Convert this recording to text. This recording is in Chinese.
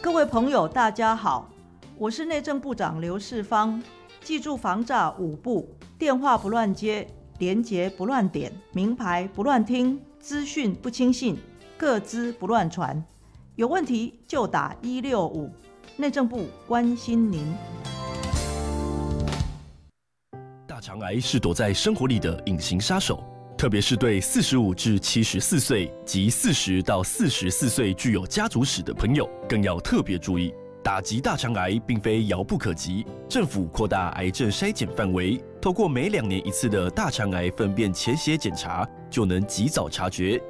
各位朋友，大家好，我是内政部长刘世芳。记住防诈5步：电话不乱接，连结不乱点，名牌不乱听，资讯不轻信，个资不乱传。有问题就打165，内政部关心您。 大肠癌是躲在生活里的隐形杀手，特别是对45至74岁及40到44岁具有家族史的朋友，更要特别注意。打击大肠癌并非遥不可及，政府扩大癌症筛检范围，透过每2年1次的大肠癌粪便潜血检查，就能及早察觉，